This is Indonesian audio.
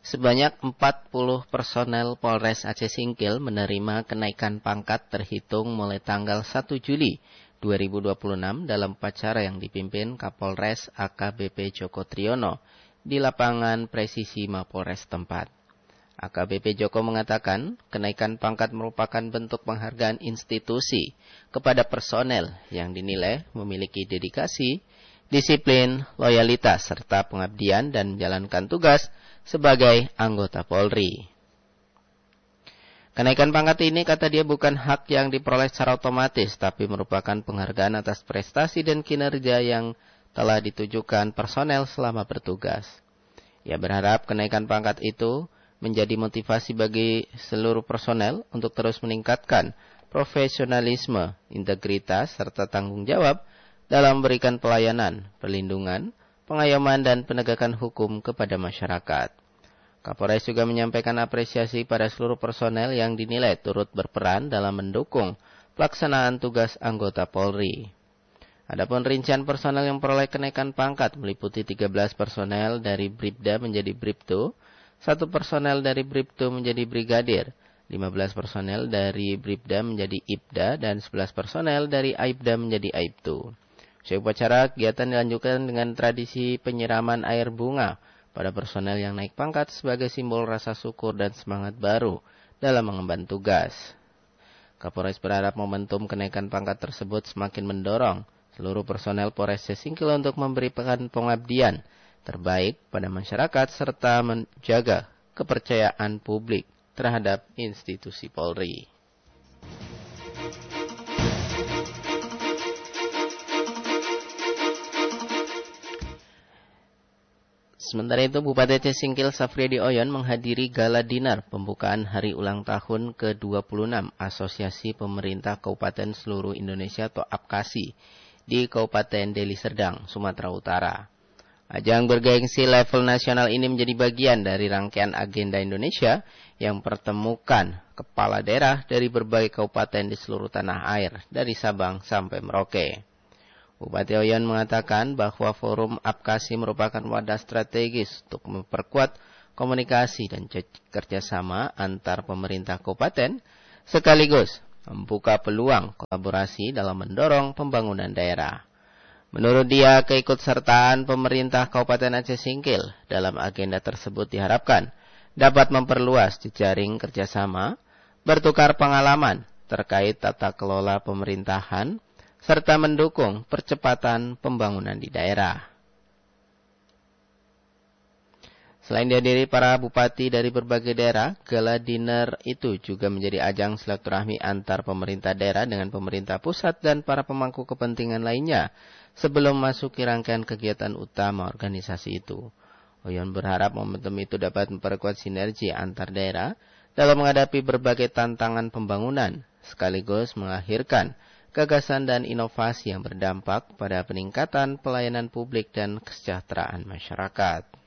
Sebanyak 40 personel Polres Aceh Singkil menerima kenaikan pangkat terhitung mulai tanggal 1 Juli 2026 dalam upacara yang dipimpin Kapolres AKBP Joko Triyono di lapangan presisi Mapolres tempat. AKBP Joko mengatakan kenaikan pangkat merupakan bentuk penghargaan institusi kepada personel yang dinilai memiliki dedikasi, disiplin, loyalitas, serta pengabdian dan menjalankan tugas sebagai anggota Polri. Kenaikan pangkat ini, kata dia, bukan hak yang diperoleh secara otomatis, tapi merupakan penghargaan atas prestasi dan kinerja yang telah ditujukan personel selama bertugas. Ia berharap kenaikan pangkat itu menjadi motivasi bagi seluruh personel untuk terus meningkatkan profesionalisme, integritas, serta tanggung jawab dalam memberikan pelayanan, perlindungan, pengayoman dan penegakan hukum kepada masyarakat. Kapolres juga menyampaikan apresiasi pada seluruh personel yang dinilai turut berperan dalam mendukung pelaksanaan tugas anggota Polri. Adapun rincian personel yang peroleh kenaikan pangkat meliputi 13 personel dari Bribda menjadi Bribtu, 1 personel dari Bribtu menjadi Brigadir, 15 personel dari Bribda menjadi Ibda, dan 11 personel dari Aibda menjadi Aibtu. Usai upacara, kegiatan dilanjutkan dengan tradisi penyiraman air bunga pada personel yang naik pangkat sebagai simbol rasa syukur dan semangat baru dalam mengemban tugas. Kapolres berharap momentum kenaikan pangkat tersebut semakin mendorong seluruh personel Polres Singkil untuk memberikan pengabdian terbaik pada masyarakat serta menjaga kepercayaan publik terhadap institusi Polri. Sementara itu, Bupati Aceh Singkil Safriadi Oyon menghadiri gala dinar pembukaan hari ulang tahun ke-26 Asosiasi Pemerintah Kabupaten Seluruh Indonesia atau APKASI di Kabupaten Deli Serdang, Sumatera Utara. Ajang bergengsi level nasional ini menjadi bagian dari rangkaian agenda Indonesia yang mempertemukan kepala daerah dari berbagai kabupaten di seluruh tanah air, dari Sabang sampai Merauke. Bupati Oyon mengatakan bahwa forum APKASI merupakan wadah strategis untuk memperkuat komunikasi dan kerjasama antar pemerintah kabupaten, sekaligus membuka peluang kolaborasi dalam mendorong pembangunan daerah. Menurut dia, keikutsertaan pemerintah Kabupaten Aceh Singkil dalam agenda tersebut diharapkan dapat memperluas jejaring kerjasama, bertukar pengalaman terkait tata kelola pemerintahan, serta mendukung percepatan pembangunan di daerah. Selain dihadiri para bupati dari berbagai daerah, gala dinner itu juga menjadi ajang silaturahmi antar pemerintah daerah dengan pemerintah pusat dan para pemangku kepentingan lainnya sebelum masuki rangkaian kegiatan utama organisasi itu. Oyon berharap momentum itu dapat memperkuat sinergi antar daerah dalam menghadapi berbagai tantangan pembangunan, sekaligus melahirkan gagasan dan inovasi yang berdampak pada peningkatan pelayanan publik dan kesejahteraan masyarakat.